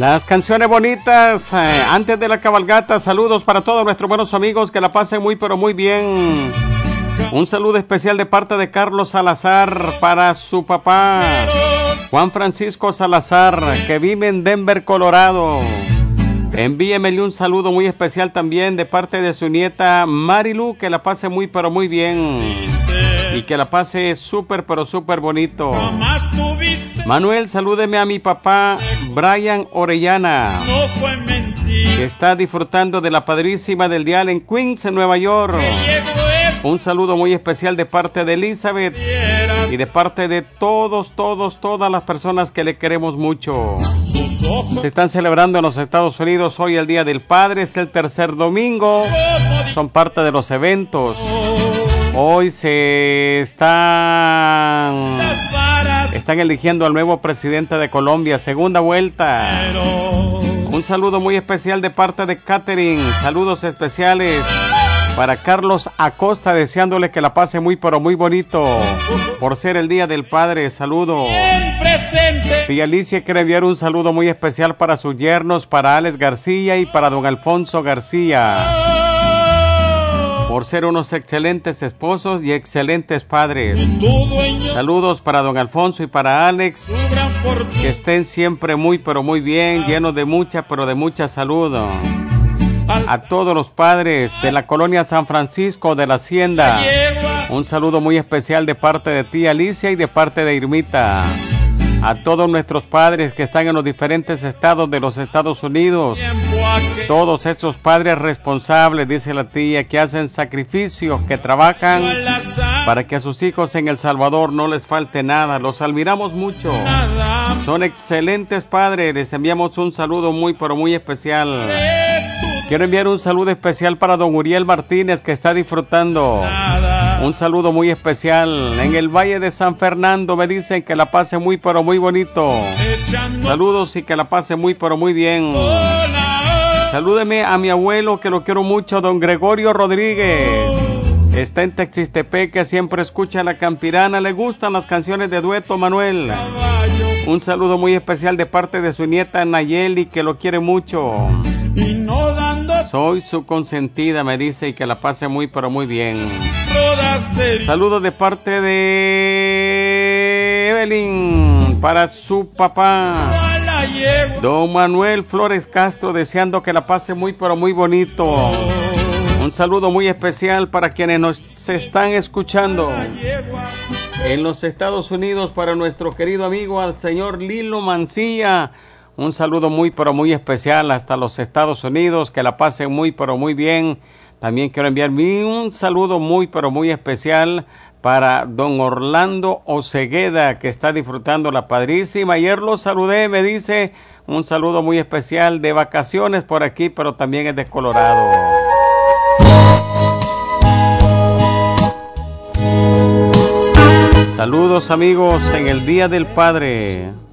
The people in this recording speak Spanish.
Las canciones bonitas antes de la cabalgata. Saludos para todos nuestros buenos amigos, que la pasen muy pero muy bien. Un saludo especial de parte de Carlos Salazar para su papá Juan Francisco Salazar, que vive en Denver, Colorado. Envíemele un saludo muy especial también de parte de su nieta Marilu, que la pase muy pero muy bien y que la pase súper pero súper bonito. Manuel, salúdeme a mi papá Brian Orellana, que está disfrutando de la padrísima del dial en Queens, en Nueva York. Un saludo muy especial de parte de Elizabeth y de parte de todas las personas que le queremos mucho. Se están celebrando en los Estados Unidos hoy el Día del Padre, es el tercer domingo, son parte de los eventos. Hoy se están eligiendo al nuevo presidente de Colombia, segunda vuelta. Un saludo muy especial de parte de Catherine, saludos especiales para Carlos Acosta, deseándole que la pase muy pero muy bonito por ser el Día del Padre. Saludo. Tía Alicia quiere enviar un saludo muy especial para sus yernos, para Alex García y para don Alfonso García, por ser unos excelentes esposos y excelentes padres. Saludos para don Alfonso y para Alex, que estén siempre muy pero muy bien, llenos de mucha pero de mucha salud. A todos los padres de la colonia San Francisco de la Hacienda, un saludo muy especial de parte de tía Alicia y de parte de Irmita. A todos nuestros padres que están en los diferentes estados de los Estados Unidos, todos esos padres responsables, dice la tía, que hacen sacrificios, que trabajan para que a sus hijos en El Salvador no les falte nada. Los admiramos mucho, son excelentes padres. Les enviamos un saludo muy pero muy especial. Quiero enviar un saludo especial para don Uriel Martínez, que está disfrutando. Un saludo muy especial en el Valle de San Fernando. Me dicen que la pase muy pero muy bonito. Saludos y que la pase muy pero muy bien. Salúdeme a mi abuelo, que lo quiero mucho, don Gregorio Rodríguez. Está en Texistepec, que siempre escucha la Campirana. Le gustan las canciones de dueto, Manuel. Un saludo muy especial de parte de su nieta Nayeli, que lo quiere mucho. Soy su consentida, me dice, y que la pase muy pero muy bien. Saludos de parte de Evelyn para su papá don Manuel Flores Castro, deseando que la pase muy pero muy bonito. Un saludo muy especial para quienes nos están escuchando en los Estados Unidos, para nuestro querido amigo al señor Lilo Mancilla. Un saludo muy pero muy especial hasta los Estados Unidos, que la pasen muy pero muy bien. También quiero enviar un saludo muy pero muy especial para don Orlando Ocegueda, que está disfrutando la padrísima. Ayer lo saludé, me dice, un saludo muy especial de vacaciones por aquí, pero también es de Colorado. Saludos amigos en el Día del Padre.